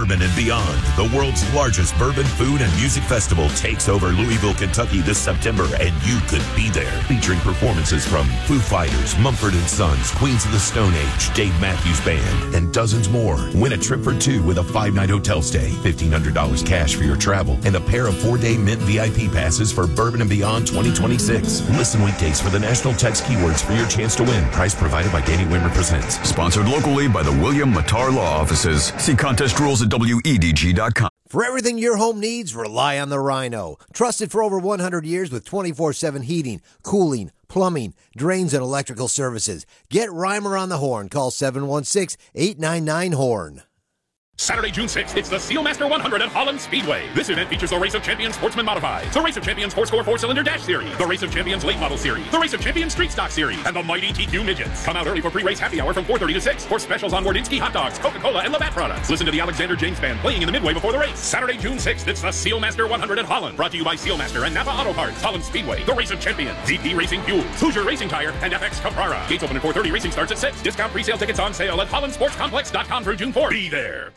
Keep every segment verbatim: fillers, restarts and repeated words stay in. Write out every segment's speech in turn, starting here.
Bourbon and Beyond, the world's largest bourbon, food, and music festival, takes over Louisville, Kentucky this September, and you could be there. Featuring performances from Foo Fighters, Mumford and Sons, Queens of the Stone Age, Dave Matthews Band, and dozens more. Win a trip for two with a five-night hotel stay, fifteen hundred dollars cash for your travel, and a pair of four-day Mint V I P passes for Bourbon and Beyond twenty twenty-six. Listen weekdays for the national text keywords for your chance to win. Price provided by Danny Wimmer Presents. Sponsored locally by the William Matar Law Offices. See contest rules at W E D G dot com. For everything your home needs, rely on the Rhino. Trusted for over one hundred years with twenty-four seven heating, cooling, plumbing, drains, and electrical services. Get Reimer on the horn. Call seven one six, eight nine nine, HORN. Saturday, June sixth, it's the Sealmaster one hundred at Holland Speedway. This event features the Race of Champions Sportsman Modified, the Race of Champions four-score four-cylinder Dash Series, the Race of Champions Late Model Series, the Race of Champions Street Stock Series, and the mighty T Q Midgets. Come out early for pre-race happy hour from four thirty to six for specials on Wardinski hot dogs, Coca-Cola, and Labatt products. Listen to the Alexander James Band playing in the midway before the race. Saturday, June sixth, it's the Sealmaster one hundred at Holland. Brought to you by Sealmaster and Napa Auto Parts, Holland Speedway, the Race of Champions, Z P Racing Fuels, Hoosier Racing Tire, and F X Caprara. Gates open at four thirty, racing starts at six. Discount pre-sale tickets on sale at holland sports complex dot com through June fourth. Be there.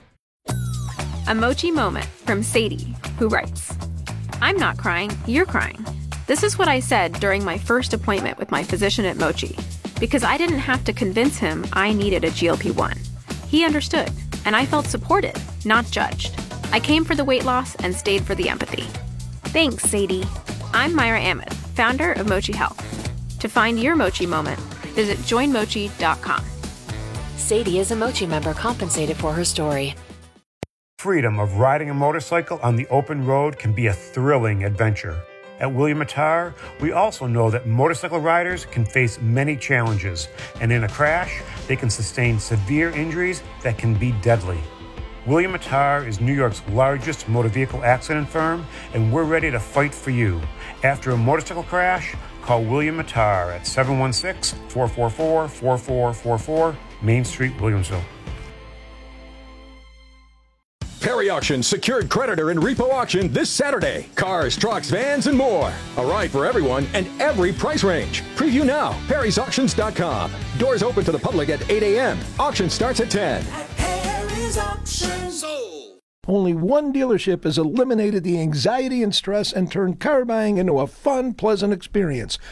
A Mochi moment from Sadie, who writes, I'm not crying, you're crying. This is what I said during my first appointment with my physician at Mochi, because I didn't have to convince him I needed a G L P one. He understood, and I felt supported, not judged. I came for the weight loss and stayed for the empathy. Thanks, Sadie. I'm Myra Ahmed, founder of Mochi Health. To find your Mochi moment, visit join mochi dot com. Sadie is a Mochi member compensated for her story. Freedom of riding a motorcycle on the open road can be a thrilling adventure. At William Matar, we also know that motorcycle riders can face many challenges, and in a crash, they can sustain severe injuries that can be deadly. William Matar is New York's largest motor vehicle accident firm, and we're ready to fight for you. After a motorcycle crash, call William Matar at seven one six, four four four, four four four four, Main Street, Williamsville. Perry Auction secured creditor and repo auction this Saturday. Cars, trucks, vans, and more. A ride for everyone and every price range. Preview now. Perry's Auctions dot com. Doors open to the public at eight a.m. Auction starts at ten. At Perry's Auctions. Only one dealership has eliminated the anxiety and stress and turned car buying into a fun, pleasant experience.